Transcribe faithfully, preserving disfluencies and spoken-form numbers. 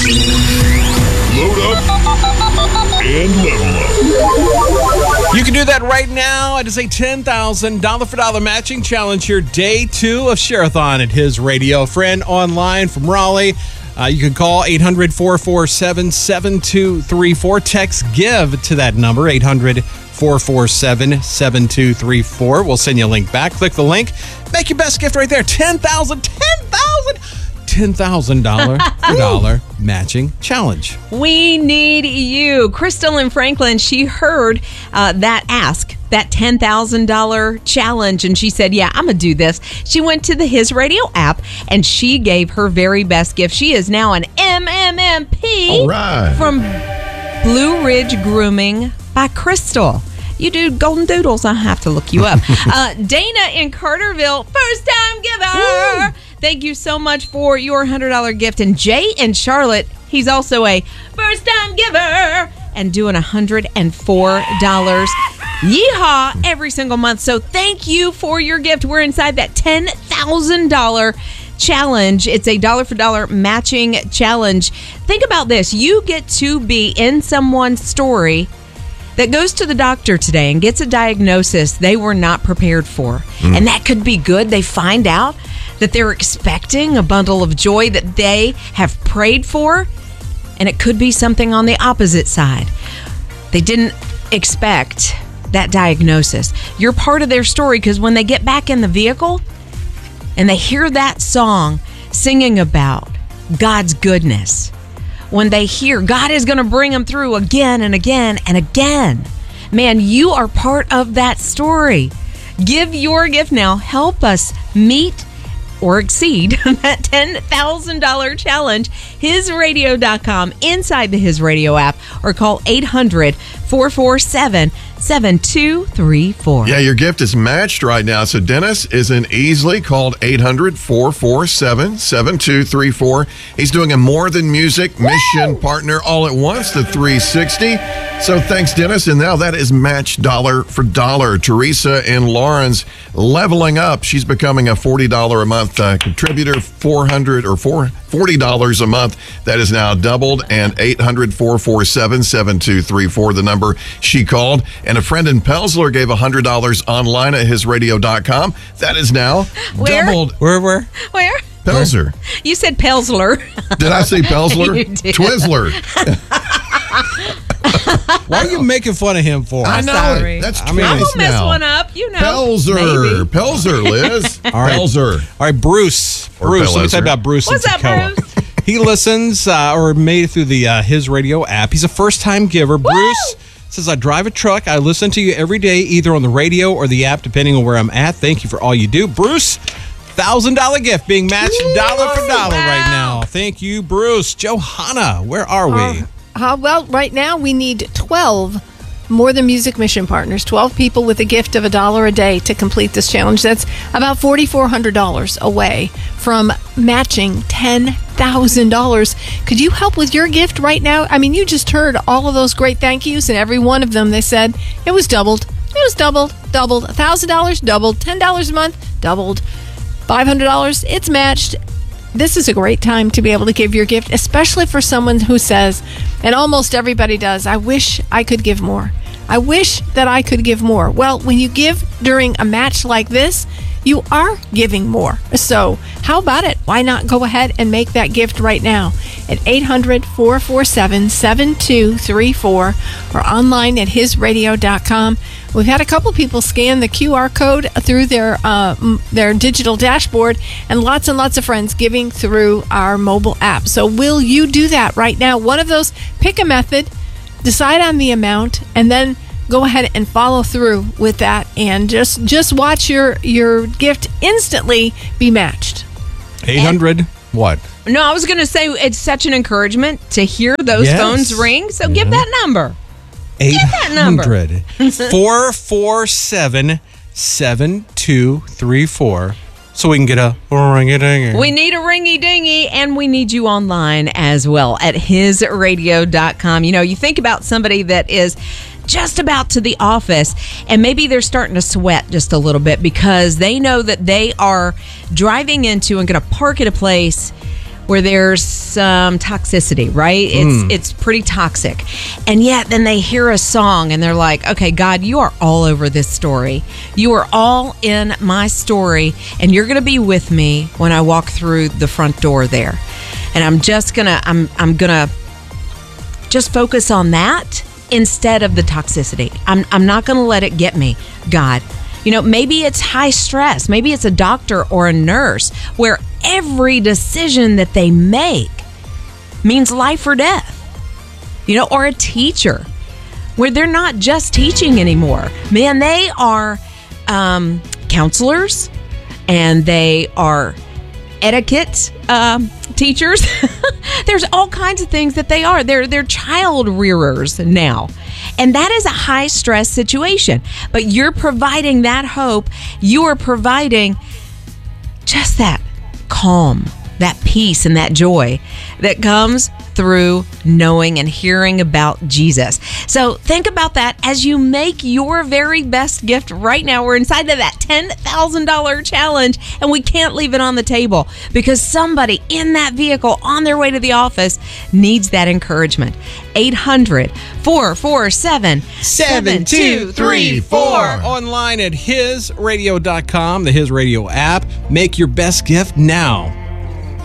Load up and level up. You can do that right now. It is a ten thousand dollars for dollar matching challenge here, day two of Share-a-thon at His Radio. Friend online from Raleigh. Uh, you can call eight hundred, four four seven, seven two three four. Text GIVE to that number, eight hundred, four four seven, seven two three four. We'll send you a link back. Click the link. Make your best gift right there. ten thousand dollars. ten thousand dollars. ten thousand dollars for dollar matching challenge. We need you. Crystal in Franklin, she heard uh, that ask, that ten thousand dollars challenge, and she said, yeah, I'm going to do this. She went to the His Radio app, and she gave her very best gift. She is now an M M M P All right. from Blue Ridge Grooming by Crystal. You do golden doodles, I have to look you up. uh, Dana in Carterville, first time giver. Woo! Thank you so much for your one hundred dollars gift. And Jay in Charlotte, he's also a first time giver and doing one hundred four dollars. Yeehaw every single month. So thank you for your gift. We're inside that ten thousand dollars challenge. It's a dollar for dollar matching challenge. Think about this. You get to be in someone's story that goes to the doctor today and gets a diagnosis they were not prepared for. Mm. And that could be good. They find out that they're expecting a bundle of joy that they have prayed for, and it could be something on the opposite side. They didn't expect that diagnosis. You're part of their story, because when they get back in the vehicle and they hear that song singing about God's goodness, when they hear God is going to bring them through again and again and again, man, you are part of that story. Give your gift now. Help us meet or exceed that ten thousand dollars challenge. his radio dot com, inside the His Radio app, or call eight hundred, four four seven, seven two three four. Yeah, your gift is matched right now. So Dennis is in Easley, called eight hundred, four four seven, seven two three four. He's doing a More Than Music mission Woo! Partner all at once, the three sixty. So thanks, Dennis. And now that is matched dollar for dollar. Teresa in Lawrence, leveling up. She's becoming a forty dollars a month uh, contributor, four hundred or four, forty dollars a month. That is now doubled. And eight hundred, four four seven, seven two three four, the number she called. And a friend in Pelsler gave one hundred dollars online at his radio dot com. That is now Where? doubled. Where, where? Where? Pelsler. You said Pelsler. Did I say Pelsler? You did. Twizzler. What are you making fun of him for? I know sorry. it. That's I mean, I twice will mess now. one up, you know. Pelzer. Maybe. Pelzer, Liz. All right. Pelzer. All right, Bruce. Or Bruce, let me Pelzer. tell you about Bruce. What's in up, Tacoma. Bruce? He listens uh, or made it through the uh, His Radio app. He's a first-time giver. Woo! Bruce says, I drive a truck. I listen to you every day, either on the radio or the app, depending on where I'm at. Thank you for all you do. Bruce, one thousand dollars gift being matched dollar for dollar wow. right now. Thank you, Bruce. Johanna, where are we? Uh, uh, well, right now we need twelve More Than Music mission partners, twelve people with a gift of a dollar a day to complete this challenge. That's about four thousand four hundred dollars away from matching ten thousand dollars. Could you help with your gift right now? I mean, you just heard all of those great thank yous, and every one of them, they said it was doubled. It was doubled, doubled. one thousand dollars, doubled. ten dollars a month, doubled. five hundred dollars, it's matched. This is a great time to be able to give your gift, especially for someone who says, and almost everybody does, I wish I could give more. I wish that I could give more. Well, when you give during a match like this, you are giving more. So how about it? Why not go ahead and make that gift right now at eight hundred, four four seven, seven two three four or online at his radio dot com. We've had a couple people scan the Q R code through their uh, their digital dashboard, and lots and lots of friends giving through our mobile app. So will you do that right now? One of those, pick a method, decide on the amount, and then go ahead and follow through with that, and just just watch your your gift instantly be matched. eight hundred, what? No, I was going to say it's such an encouragement to hear those Yes. phones ring. So give that number. eight that number. hundred, four four seven, seven two three four. So we can get a ring-a-ding. We need a ringy dingy, and we need you online as well at his radio dot com. You know, you think about somebody that is just about to the office, and maybe they're starting to sweat just a little bit because they know that they are driving into and going to park at a place where there's some toxicity, right? It's Mm. it's pretty toxic. And yet then they hear a song and they're like, okay, God, you are all over this story. You are all in my story, and you're going to be with me when I walk through the front door there. And I'm just going to, I'm, I'm going to just focus on that instead of the toxicity. I'm, I'm not going to let it get me, God. You know, maybe it's high stress. Maybe it's a doctor or a nurse where every decision that they make means life or death. You know, or a teacher where they're not just teaching anymore. Man, they are um, counselors, and they are etiquette um, teachers. There's all kinds of things that they are. They're they're child rearers now. And that is a high stress situation. But you're providing that hope. You are providing just that calm, that peace, and that joy that comes through knowing and hearing about Jesus. So think about that as you make your very best gift right now. We're inside of that ten thousand dollars challenge, and we can't leave it on the table because somebody in that vehicle on their way to the office needs that encouragement. eight hundred, four four seven, seven two three four. Online at his radio dot com, the His Radio app. Make your best gift now.